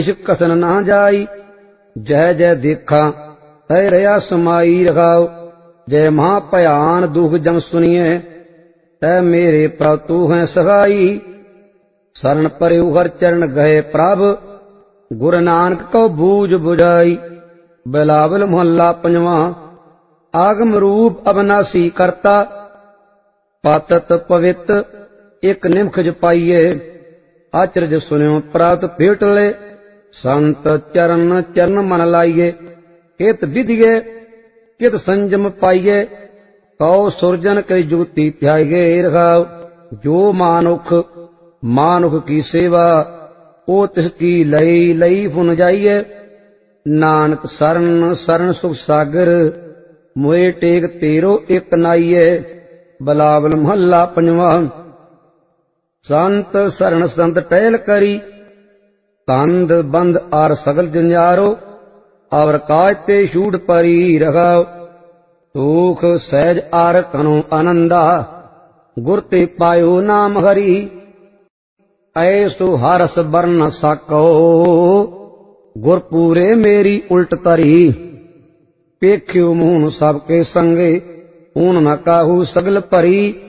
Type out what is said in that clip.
कथन ना जाई। जय जय देखा तय रया समाई रखाओ। जय महा भयान दुख जम सुनिए तै मेरे प्रभ तू है सहाई। शरण परयु हर चरण गए प्रभ गुरु नानक को बूझ बुझाई। बिलावल मोहल्ला पंजवा। आगम रूप अविनाशी करता पातत पवित एक निमख पाइए। आचरज सुनियो प्राप्त भेट ले संत चरण चरण मन लाइए। हित विधिये कित संजम पाइए कौ सुरजन कई जुगती त्यागे रखाओ। जो मानुख मानुख की सेवा ओ तिसकी लई लई फुन जाइए। नानक शरण शरण सुख सागर मोए टेक तेरो एक नाइए। बिलावल मोहल्ला पंजवा। संत शरण संत टहल करी तंद बंद आर सगल जंजारो। और काज ते छूट परी रखाओ। सुख सहज आर कनो आनंदा गुर ते पायो नाम हरि। ऐसो हरस बरन सको गुर पूरे मेरी उल्ट तरी। पेख्यो मून सबके संगे ऊन न काहू सगल परी।